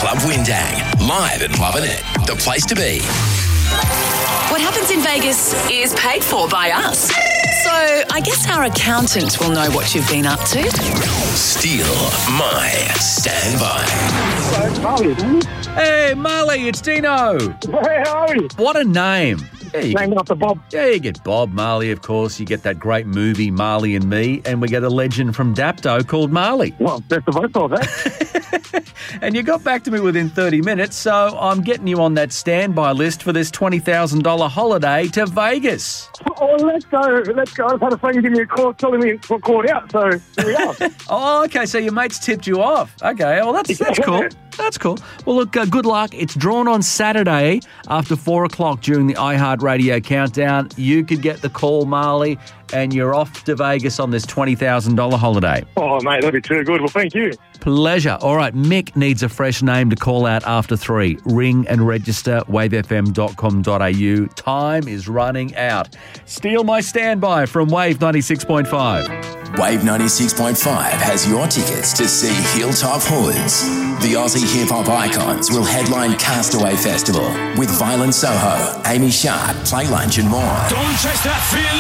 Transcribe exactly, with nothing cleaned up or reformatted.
Club Windang. Live and loving it. The place to be. What happens in Vegas is paid for by us. So I guess our accountant will know what you've been up to. Steal my standby. So it's Marley, isn't it? Hey, Marley, it's Dino. Hey, how are you? What a name. Yeah, you Named get, after Bob. yeah, you get Bob Marley, of course. You get that great movie, Marley and Me, and we get a legend from Dapto called Marley. Well, that's the vote for that. And you got back to me within thirty minutes, so I'm getting you on that standby list for this twenty thousand dollars holiday to Vegas. Oh, let's go. Let's go. I've had a friend give me a call telling me it's called out, so here we are. Oh, okay, so your mates tipped you off. Okay, well, that's, that's cool. That's cool. Well, look, uh, good luck. It's drawn on Saturday after four o'clock during the iHeartRadio countdown. You could get the call, Marley, and you're off to Vegas on this twenty thousand dollars holiday. Oh, mate, that'd be too good. Well, thank you. Pleasure. All right, Mick needs a fresh name to call out after three. Ring and register, wave f m dot com dot a u. Time is running out. Steal my standby from Wave ninety-six point five. Wave ninety-six point five has your tickets to see Hilltop Hoods. The Aussie hip-hop icons will headline Castaway Festival with Violent Soho, Amy Sharp, Play Lunch and more. Don't chase that feeling.